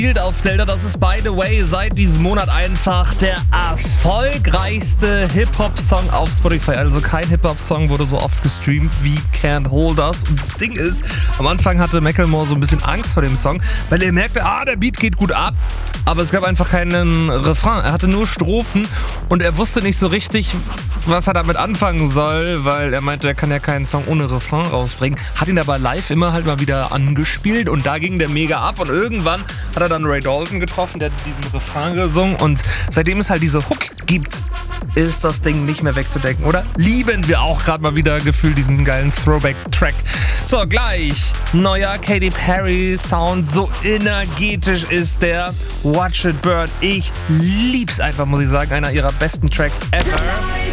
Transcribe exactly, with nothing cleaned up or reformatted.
auf Delta, das ist by the way seit diesem Monat einfach der erfolgreichste Hip-Hop-Song auf Spotify. Also kein Hip-Hop-Song wurde so oft gestreamt wie Can't Hold Us. Und das Ding ist, am Anfang hatte Macklemore so ein bisschen Angst vor dem Song, weil er merkte, ah, der Beat geht gut ab, aber es gab einfach keinen Refrain. Er hatte nur Strophen und er wusste nicht so richtig, was er damit anfangen soll, weil er meinte, er kann ja keinen Song ohne Refrain rausbringen. Hat ihn aber live immer halt mal wieder angespielt und da ging der mega ab und irgendwann hat er dann Ray Dalton getroffen, der hat diesen Refrain gesungen und seitdem es halt diese Hook gibt, ist das Ding nicht mehr wegzudenken, oder? Lieben wir auch gerade mal wieder gefühlt diesen geilen Throwback-Track. So, gleich neuer Katy Perry Sound, so energetisch ist der. Watch It Burn, ich lieb's einfach, muss ich sagen, einer ihrer besten Tracks ever.